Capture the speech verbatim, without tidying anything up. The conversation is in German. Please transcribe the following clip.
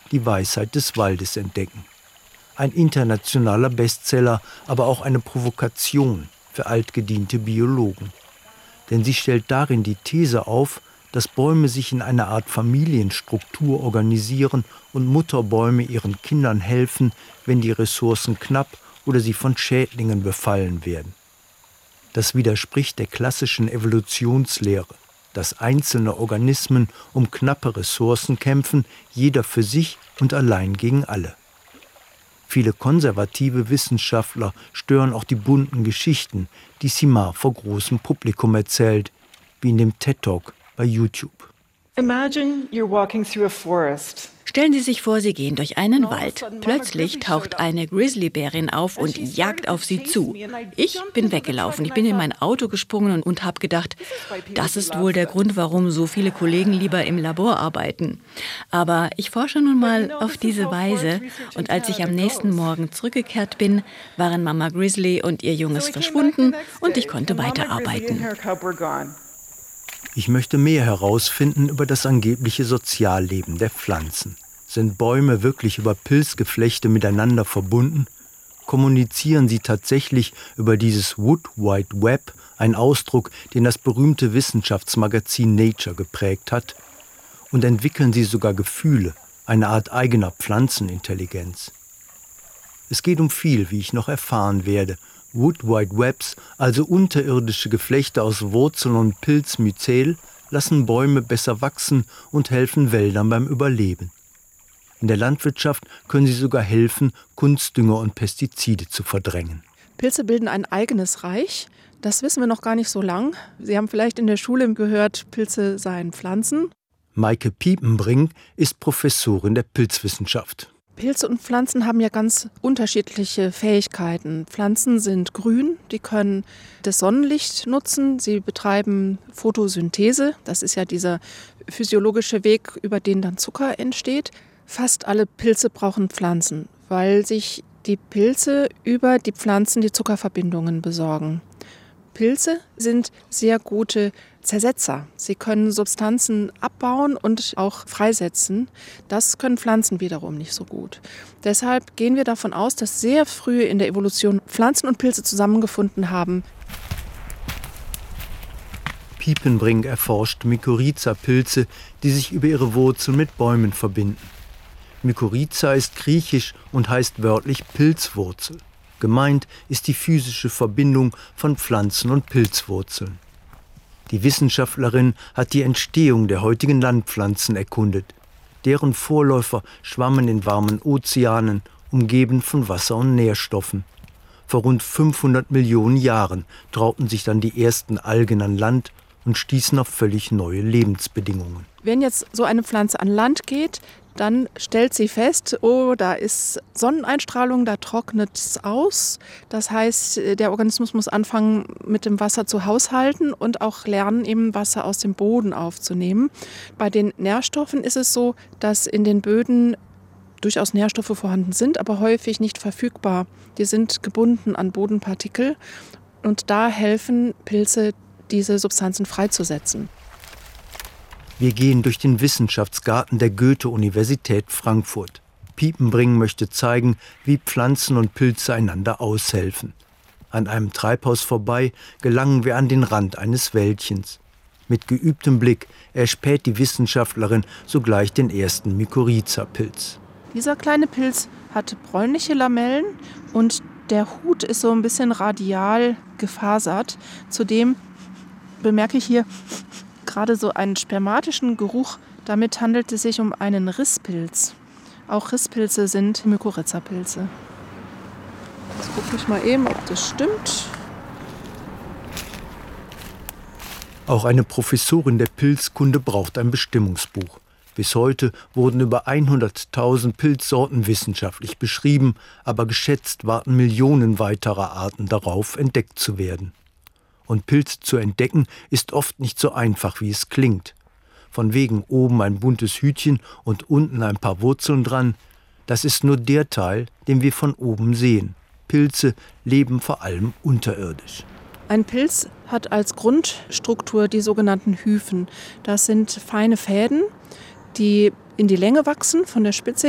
Die Weisheit des Waldes entdecken. Ein internationaler Bestseller, aber auch eine Provokation für altgediente Biologen. Denn sie stellt darin die These auf, dass Bäume sich in einer Art Familienstruktur organisieren und Mutterbäume ihren Kindern helfen, wenn die Ressourcen knapp oder sie von Schädlingen befallen werden. Das widerspricht der klassischen Evolutionslehre, dass einzelne Organismen um knappe Ressourcen kämpfen, jeder für sich und allein gegen alle. Viele konservative Wissenschaftler stören auch die bunten Geschichten, die Simard vor großem Publikum erzählt, wie in dem TED-Talk bei YouTube. Imagine you're walking through a forest. Stellen Sie sich vor, Sie gehen durch einen Wald. Plötzlich taucht eine Grizzlybärin auf und jagt auf Sie zu. Ich bin weggelaufen. Ich bin in mein Auto gesprungen und, und habe gedacht, das ist wohl der Grund, warum so viele Kollegen lieber im Labor arbeiten. Aber ich forsche nun mal auf diese Weise. Und als ich am nächsten Morgen zurückgekehrt bin, waren Mama Grizzly und ihr Junges verschwunden und ich konnte weiterarbeiten. Ich möchte mehr herausfinden über das angebliche Sozialleben der Pflanzen. Sind Bäume wirklich über Pilzgeflechte miteinander verbunden? Kommunizieren sie tatsächlich über dieses Wood Wide Web, ein Ausdruck, den das berühmte Wissenschaftsmagazin Nature geprägt hat? Und entwickeln sie sogar Gefühle, eine Art eigener Pflanzenintelligenz? Es geht um viel, wie ich noch erfahren werde. Wood Wide Webs, also unterirdische Geflechte aus Wurzeln und Pilzmyzel, lassen Bäume besser wachsen und helfen Wäldern beim Überleben. In der Landwirtschaft können sie sogar helfen, Kunstdünger und Pestizide zu verdrängen. Pilze bilden ein eigenes Reich. Das wissen wir noch gar nicht so lang. Sie haben vielleicht in der Schule gehört, Pilze seien Pflanzen. Maike Piepenbrink ist Professorin der Pilzwissenschaft. Pilze und Pflanzen haben ja ganz unterschiedliche Fähigkeiten. Pflanzen sind grün, die können das Sonnenlicht nutzen, sie betreiben Photosynthese. Das ist ja dieser physiologische Weg, über den dann Zucker entsteht. Fast alle Pilze brauchen Pflanzen, weil sich die Pilze über die Pflanzen die Zuckerverbindungen besorgen. Pilze sind sehr gute Zersetzer. Sie können Substanzen abbauen und auch freisetzen. Das können Pflanzen wiederum nicht so gut. Deshalb gehen wir davon aus, dass sehr früh in der Evolution Pflanzen und Pilze zusammengefunden haben. Piepenbrink erforscht Mykorrhiza-Pilze, die sich über ihre Wurzeln mit Bäumen verbinden. Mykorrhiza ist griechisch und heißt wörtlich Pilzwurzel. Gemeint ist die physische Verbindung von Pflanzen- und Pilzwurzeln. Die Wissenschaftlerin hat die Entstehung der heutigen Landpflanzen erkundet. Deren Vorläufer schwammen in warmen Ozeanen, umgeben von Wasser und Nährstoffen. Vor rund fünfhundert Millionen Jahren trauten sich dann die ersten Algen an Land und stießen auf völlig neue Lebensbedingungen. Wenn jetzt so eine Pflanze an Land geht, dann stellt sie fest, oh, da ist Sonneneinstrahlung, da trocknet es aus. Das heißt, der Organismus muss anfangen, mit dem Wasser zu haushalten und auch lernen, eben Wasser aus dem Boden aufzunehmen. Bei den Nährstoffen ist es so, dass in den Böden durchaus Nährstoffe vorhanden sind, aber häufig nicht verfügbar. Die sind gebunden an Bodenpartikel und da helfen Pilze, diese Substanzen freizusetzen. Wir gehen durch den Wissenschaftsgarten der Goethe-Universität Frankfurt. Piepenbrink möchte zeigen, wie Pflanzen und Pilze einander aushelfen. An einem Treibhaus vorbei gelangen wir an den Rand eines Wäldchens. Mit geübtem Blick erspäht die Wissenschaftlerin sogleich den ersten Mykorrhiza-Pilz. Dieser kleine Pilz hat bräunliche Lamellen und der Hut ist so ein bisschen radial gefasert. Zudem bemerke ich hier gerade so einen spermatischen Geruch. Damit handelt es sich um einen Risspilz. Auch Risspilze sind Mykorrhiza-Pilze. Jetzt gucke ich mal eben, ob das stimmt. Auch eine Professorin der Pilzkunde braucht ein Bestimmungsbuch. Bis heute wurden über hunderttausend Pilzsorten wissenschaftlich beschrieben, aber geschätzt warten Millionen weiterer Arten darauf, entdeckt zu werden. Und Pilze zu entdecken ist oft nicht so einfach, wie es klingt. Von wegen oben ein buntes Hütchen und unten ein paar Wurzeln dran. Das ist nur der Teil, den wir von oben sehen. Pilze leben vor allem unterirdisch. Ein Pilz hat als Grundstruktur die sogenannten Hyphen. Das sind feine Fäden, die in die Länge wachsen, von der Spitze